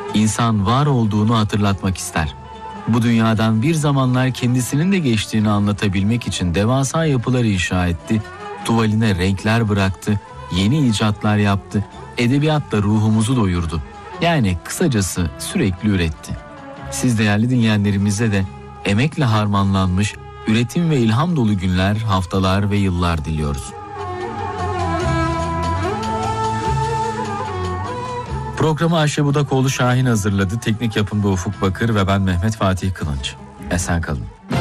İnsan var olduğunu hatırlatmak ister. Bu dünyadan bir zamanlar kendisinin de geçtiğini anlatabilmek için devasa yapılar inşa etti, tuvaline renkler bıraktı, yeni icatlar yaptı, edebiyatla ruhumuzu doyurdu. Yani kısacası sürekli üretti. Siz değerli dinleyenlerimize de emekle harmanlanmış, üretim ve ilham dolu günler, haftalar ve yıllar diliyoruz. Programı Ayşe Budakoğlu Şahin hazırladı. Teknik yapımda Ufuk Bakır ve ben Mehmet Fatih Kılınç. Esen kalın.